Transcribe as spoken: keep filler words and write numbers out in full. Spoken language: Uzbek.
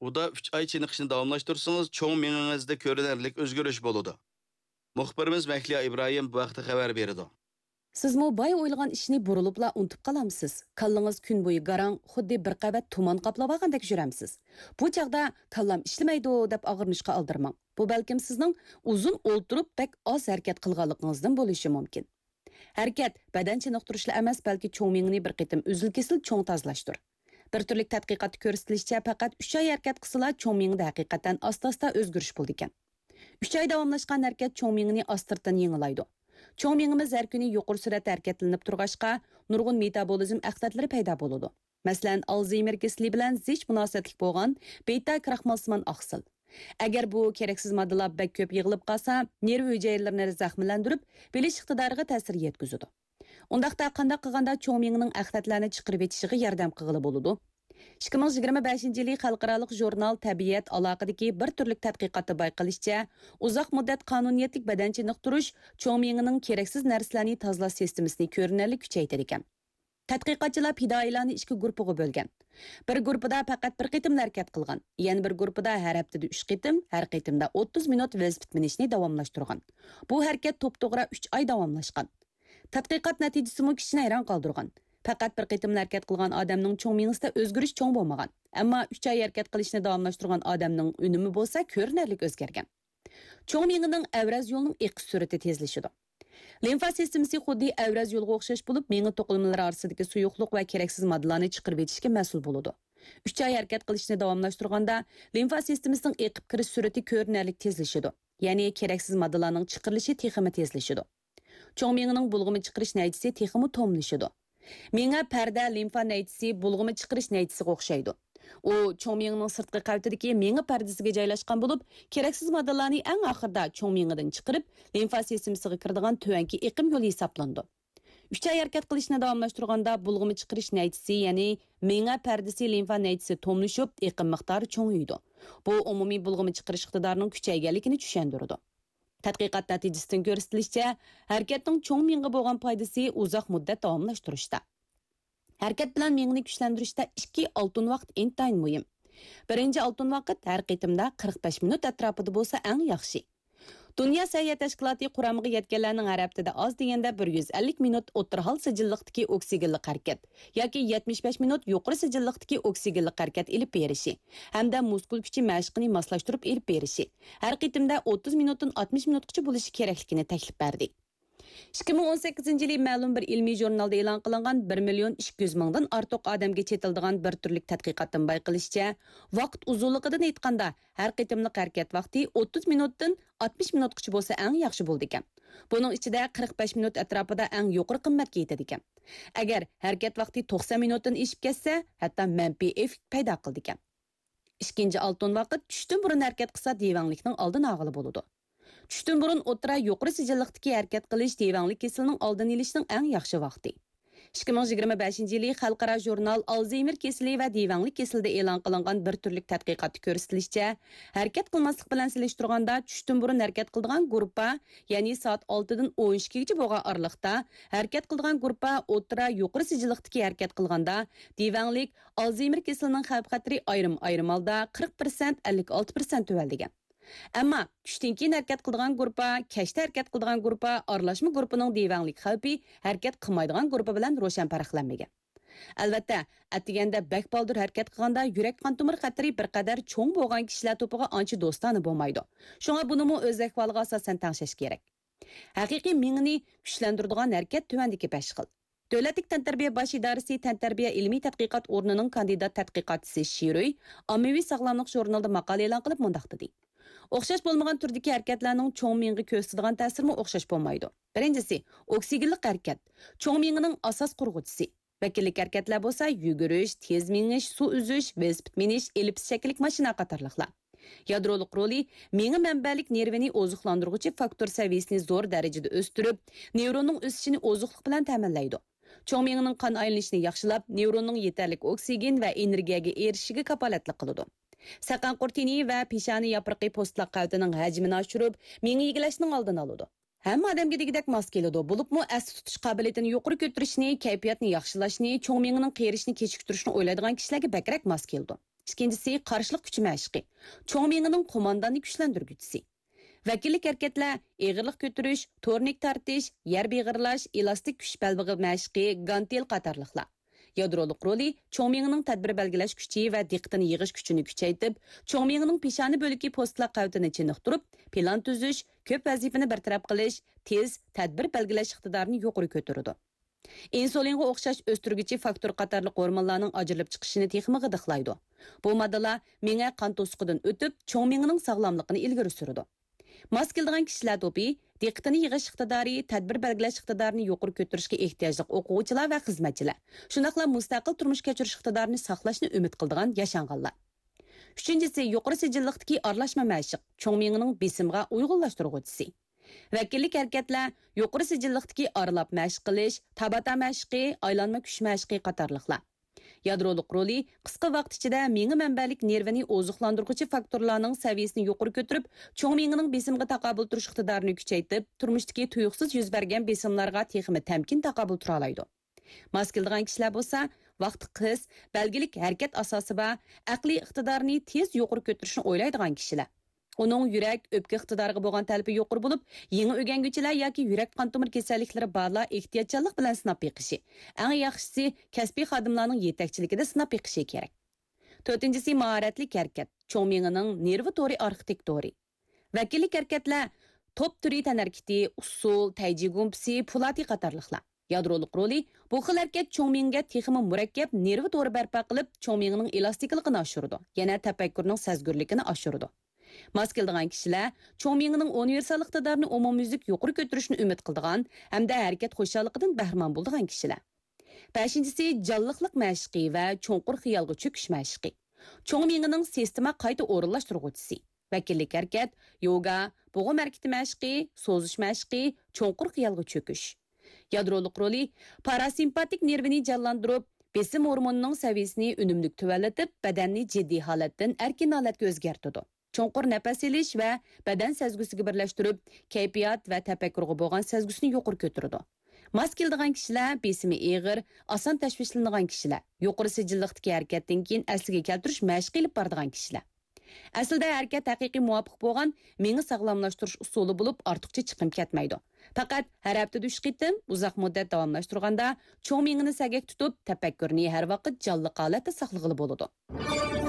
Uda uch oy chiniqishni davomlashtirsangiz, cho'ng miyingizda ko'rinarli o'zgarish bo'ladi. Muxbirimiz Mahliya Ibrohim bu haqda xabar berdi. Sizmi bay o'ylagan ishni burilibla unutib qolamsiz. Kallangiz kun bo'yi garang, xuddi bir qavat tuman qaplab olgandek juramsiz. Bu chaqda kallam ishlamaydi deb og'irnishga aldirmang. Bu balkim sizning uzun o'ltirib bak oz harakat qilganligingizdan bo'lishi mumkin. Harakat badan chiniqtirishla emas, balki cho'ng miyingni bir qitim uzil-kesil cho'ng tozalashdir. Bir turlik tadqiqot ko'rsatilishicha faqat uch oy harakat qilsa, cho'ng miyingda haqiqatan asta-asta o'zgarish bo'ldi ekan. uch oy davomlashgan harakat cho'ng miyingni astirdan yengilaydi. Cho'ng miyimiz har kuni yuqori suratda harakatlanib turg'ashqa, nurg'un metabolizm axlatlari paydo bo'ladi. Masalan, Alzheimer kasali bilan zich munosabatlik bo'lgan beta kraxmalsimon oqsil. Agar bu keraksiz moddalar bak ko'p yig'ilib qolsa, nerv hujayralarini zaxmlantirib, bilish iqtidoriga ta'sir yetkazadi. Undaqda qanday qilganda cho'ng miyining axlatlarni chiqarib etishiga yordam qilg'ili bo'ladi. ikki ming yigirma beshinchi yili xalqaro jurnal Tabiat aloqadagi bir turlik tadqiqotda bayqalishicha, uzoq muddat qonuniyatlik badan chiniqtirish cho'ng miyining keraksiz narsalarni tozalash sistemasini ko'rinarli kuchaytiradi ekan. Tadqiqotchilar fidoilarni ikki guruhga bo'lgan. Bir guruhida faqat bir qitim harakat qilgan, yana bir guruhida har haftada uch qitim, har qitimda o'ttiz minut velosiped minishni davomlashtirgan. Bu harakat to'p-to'g'ri uch oy davomlashgan. Tadqiqot natijasi mu kishini hayron qoldirgan. Faqat bir qitim harakat qilgan odamning cho'ng miyasida o'zgarish cho'ng bo'lmagan. Ammo uch oy harakat qilishni davomlashtirgan odamning unumi bo'lsa ko'rinarli o'zgargan. Cho'ng miyaning avraz yo'lining eqish surati tezlashadi. Limfa sistemasi xuddi avraz yo'lga o'xshash bo'lib, miya to'qimalari orasidagi suyuqlik va keraksiz moddalarni chiqarib etishga mas'ul bo'ladi. uch oy harakat qilishni davomlashtirganda limfa sistemasining eqib kirish surati ko'rinarli tezlashadi. Ya'ni keraksiz moddalarning chiqarilishi texmi tezlashadi. Cho'ng miyaning bulg'imi chiqarish natijasi texmi tomlashadi. Miya parda limfa natijasi bulg'imi chiqarish natijasiga o'xshaydi. U cho'ng miyaning sirtqi qavatidagi miya pardasiga joylashgan bo'lib, keraksiz moddalarni eng oxirida cho'ng miyadan chiqarib, limfa sistemasiga kiradigan tuvanki eqim yo'li hisoblandi. uch oy harakat qilishni davomlashtirganda bulg'imi chiqarish natijasi, ya'ni miya pardasi limfa natijasi tomlashib, eqim miqdori cho'ngaydi. Bu umumiy bulg'imi chiqarish iqtidorining kuchayganligini tushundiradi. Tadqiqot natijasidan ko'rsatilishicha, harakatning cho'ng miyaga bo'lgan foydasi uzoq muddat davomlashtirishda. Harakat bilan miyani kuchlantirishda ikki oltin vaqt intayin muhim. Birinchi oltin vaqt har qitimda qirq besh minut atrofida bo'lsa eng yaxshi. Dunyo səhiyyə təşkilatı quramıqı yetkenlərinin hər həftədə az degəndə bir yuz ellik minut o'tirhal sijilliqdagi oksigenlik harakat yoki yetmish besh minut yuqori sijilliqdagi oksigenlik harakat ilib berishi hamda muskul kuchi mashqini moslashtirib ilib berishi har qitimda o'ttiz minutdan oltmish minutgacha bo'lishi kerakligini taklif berdi. ikki ming o'n sakkizinchi yili ma'lum bir ilmiy jurnalda e'lon qilingan bir million ikki yuz mingdan ortiq odamga chetildigan bir turlik tadqiqotdan bayqilishicha, vaqt uzunligidan aytganda har qitimliq harakat vaqti o'ttiz minutdan oltmish minutgacha bo'lsa eng yaxshi bo'ldi ekan. Buning ichida qirq besh minut atrofida eng yuqori qimmatga yetadi ekan. Agar harakat vaqti to'qson minutdan eshib ketsa, hatto manfiy effekt paydo qildi ekan. Ikkinchi oltin vaqt tushdan burun harakat qilsa devanglikning oldini olg'ili bo'ladi. Tushdan burun o'tira yuqori sijilliqdagi harakat qilish devanglik kasalining oldini olishning eng yaxshi vaqti. ikki ming yigirma beshinchi yili xalqaro jurnal Alzheimer kasali va devanglik kasalida e'lon qilingan bir turlik tadqiqotda ko'rsatilishicha, harakat qilmaslik bilan solishtirganda tushdan burun harakat qiladigan guruhga, ya'ni soat oltidan o'n ikkigacha bo'lgan oralikda harakat qiladigan guruhga o'tira yuqori sijilliqdagi harakat qilganda devanglik Alzheimer kasalining xavf-xatari ayrim-ayrim holda qirq persent ellik olti persent tuvaldigan. Ammo tushdan keyin harakat qiladigan guruhga, kechda harakat qiladigan guruhga aralashma guruhining devanglik xavfi harakat qilmaydigan guruhi bilan ro'shan farqlanmagan. Albatta, atiganda bak baldur harakat qilganda yurak qon tomir xatari bir qadar cho'ng bo'lgan kishilar to'piga ancha do'stona bo'lmaydi. Shunga buni mu o'z ahvoliga asosan tangshash kerak. Haqiqiy miyani kuchlantiradigan harakat tuvandagi besh xil. Davlatlik tantarbiya bosh idorasi tantarbiya ilmiy tadqiqot o'rnining kandidat tadqiqotchisi Shiroy ommaviy sog'lomlik jurnalida maqola e'lon qilib mundaq dedi. O'xshash bo'lmagan turdagi harakatlarning cho'ng miyaga ko'rsatadigan ta'siri o'xshash bo'lmaydi. Birinchisi, oksigenlik harakat. Cho'ng miyaning asos qurg'uvchisi. Vakillik harakatlar bo'lsa, yugurish, tez minish, suv uzish, velosiped minish, ellips shaklik mashina qatorliqlar. Yadroliq roli miya manbalik nervini oziqlantiruvchi faktor saviyasini zo'r darajada o'stirib, neyronning o'sishini oziqlik bilan ta'minlaydi. Cho'ng miyaning qon aylanishini yaxshilab, neyronning yetarlik oksigen va energiyaga erishishiga kapolatlik qiladi. Saqan qurtini va peshani yaproqi postloq qavitining hajmini oshirib, miya egilishning oldini oladi. Hamma odamga degidek mos keladi. Bo'libmi asli tutish qobiliyatini yuqori ko'tarishni, kayfiyatni yaxshilashni, cho'ng miyaning qerishini kechiktirishni o'ylaydigan kishilarga bakrak mos keldi. İkincisi, qarşılıq küçü məşqi. Çoğ miyinin qomandanı güçləndirgücüsü. Vəkillik hərəkətlər, eğirlik götürüş, tornik tartiş, yer beğirlaş, elastik küç bəlbəği məşqi, gantel qatarlıqlar. Yadroluq roli çoğ miyinin tədbir bəlgiləş küçü və diqqətini yığış küçünü küçəytib, çoğ miyinin pişani bölüki postlar qavdini çiniqtirib, plan tüzüş, köp vəzifini bərtaraf qilish, tez tədbir bəlgiləş iqtidarını yuqori götürüdü. İnsulinga o'xshash o'stirgüchi faktor qatorli hormonlarning ajralib chiqishini texmi g'idiqlaydi. Bu moddalar menga qon to'siqidan o'tib, cho'ng miyaning sog'lomligini ilgari suradi. Mos keladigan kishilar to'pi diqqatini yig'ish iqtidori, tadbir belgilash iqtidorini yuqori ko'tarishga ehtiyojli o'quvchilar va xizmatchilar. Shundaqla mustaqil turmush kechirish iqtidorini saqlashni umid qiladigan yashanganlar. Uchinchisi, yuqori sijilliqdagi aralashma mashq, cho'ng miyaning besimga uyg'unlashtiruvchisi. Vakillik hareketler, yuqori sijilliqdagi aralab mashq qilish, tabata mashqi, aylanma kuch mashqi qatorliqlar. Yadroliq roli qisqa vaqt ichida miya manbalik nervini ozuqlantiruvchi faktorlarning saviyasini yuqori ko'tarib, cho'ng miyaning besimga taqobil turish iqtidorini kuchaytirib, turmushdagi tuyuqsiz yuz bergan besimlarga texmi tamkin taqobil tura oladi. Mos keladigan kishilar bo'lsa, vaqti qis, belgilik harakat asosida aqliy iqtidorni tez yuqori ko'tarishni o'ylaydigan kishilar. Onun yurak, öpke iqtidoriga bo'lgan talabi yuqori bo'lib, yangi o'rganguvchilar yoki yurak qon tomir kasalliklari borlar ehtiyotchanlik bilan sinab beqishi. Eng yaxshisi kasbiy xodimlarning yetakchiligida sinab beqishi kerak. To'rtinchisi mahoratlik harakat, cho'ng miyaning nervi to'ri arxitektori. Vakillik harakatlar top turi tan harakati, usul, tayji gumpisi, pulati qatorliqlar. Yadroliq roli bu xil harakat cho'ng miyaga texmi murakkab nervi to'ri barpo qilib, cho'ng miyaning elastikligini oshiradi, yana tafakkurning sezgurligini oshiradi. Mos keladigan kishilar cho'ng miyaning universal iqtidorini umumyuzlik yuqori ko'tarishni umid qiladigan hamda harakat xo'shalligidan bahramand bo'ladigan kishilar. beshinchisi jonliqlik mashqi va cho'nqur xiyolga cho'kish mashqi. Cho'ng miyaning sistema qayta o'rinlashtiruvchisi. Vakillik harakat, yoga, bo'g'im harakati mashqi, so'zish mashqi, cho'nqur xiyolga cho'kish. Yadroliq roli parasimpatik nervini jonlantirib, besim hormonining saviyasini unumli tuvallatib, badanni jiddiy holatdan erkin holatga o'zgartiradi. Cho'nqur nafas olish va badan sezgusiga birlashtirib, kayfiyat va tafakkurga bo'lgan sezgusini yuqori ko'taradi. Mos keladigan kishilar besimi og'ir, oson tashvishlanadigan kishilar, yuqori sijilliqdagi harakatdan keyin asliga keltirish mashq qilib boradigan kishilar. Aslida harakat haqiqiy muvofiq bo'lgan miya sog'lomlashtirish usuli bo'lib, ortiqcha chiqim ketmaydi. Faqat har haftada uch qitim uzoq muddat davomlashtirganda cho'ng miyani sagak tutib, tafakkurni har vaqt jonli holatda saqlag'ili bo'ladi.